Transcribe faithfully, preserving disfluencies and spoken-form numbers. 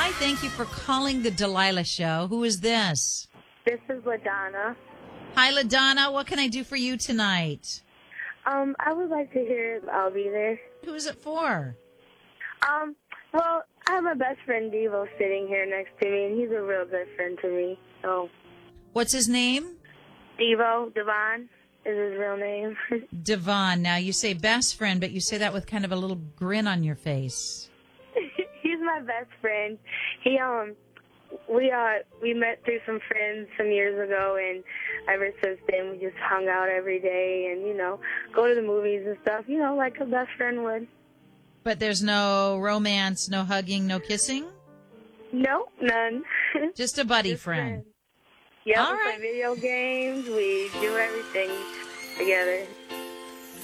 Hi, thank you for calling the Delilah Show. Who is this? This is LaDonna. Hi, LaDonna. What can I do for you tonight? Um, I would like to hear I'll Be There. Who is it for? Um, well, I have my best friend Devo sitting here next to me, and he's a real good friend to me. So, What's his name? Devo, Devon is his real name. Devon. Now, you say best friend, but you say that with kind of a little grin on your face. He's my best friend. He, um, we, uh, we met through some friends some years ago, and ever since then we just hung out every day and, you know, go to the movies and stuff, you know, like a best friend would. But there's no romance, no hugging, no kissing? No, none. Just a buddy Just friend. friends. Yeah, All we right. play video games. We do everything together.